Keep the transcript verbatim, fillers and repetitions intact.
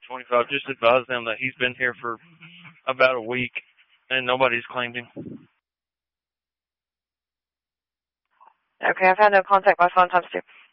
twenty-five. Just advise them that he's been here for about a week and nobody's claimed him. Okay, I've had no contact by phone times two.